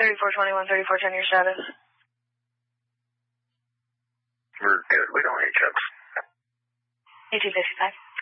3421, 3410, your status. We're good. We don't need chips. 1855.